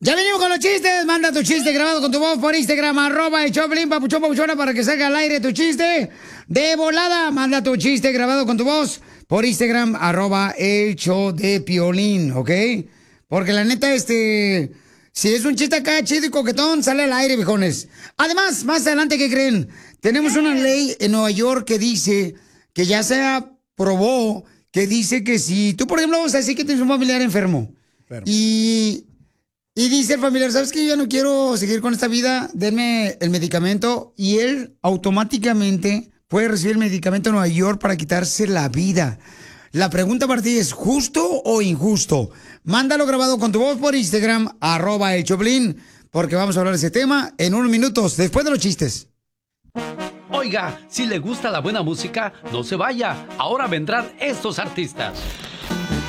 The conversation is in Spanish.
Ya venimos con los chistes. Manda tu chiste grabado con tu voz por Instagram, @el Choplin, papuchón, papuchona, para que salga al aire tu chiste. De volada, manda tu chiste grabado con tu voz por Instagram, @el show de Piolín, ¿ok? Porque la neta, si es un chiste acá chido y coquetón, sale al aire, viejones. Además, más adelante, ¿qué creen? Tenemos una ley en Nueva York que dice que ya se aprobó, que dice que si tú, por ejemplo, vamos a decir que tienes un familiar enfermo. Y dice el familiar, ¿sabes qué? Yo ya no quiero seguir con esta vida, denme el medicamento. Y él automáticamente puede recibir el medicamento en Nueva York para quitarse la vida. La pregunta para ti es, ¿justo o injusto? Mándalo grabado con tu voz por Instagram, @el Choplin, porque vamos a hablar de ese tema en unos minutos, después de los chistes. Oiga, si le gusta la buena música, no se vaya. Ahora vendrán estos artistas.